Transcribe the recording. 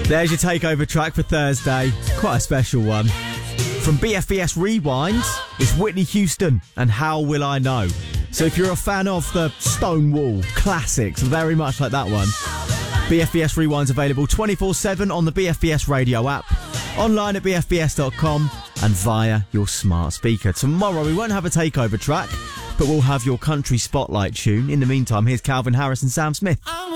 There's your takeover track for Thursday. Quite a special one. From BFBS Rewind, it's Whitney Houston and How Will I Know. So if you're a fan of the Stonewall classics, very much like that one, BFBS Rewind's available 24/7 on the BFBS radio app, online at bfbs.com and via your smart speaker. Tomorrow we won't have a takeover track, but we'll have your country spotlight tune. In the meantime, here's Calvin Harris and Sam Smith.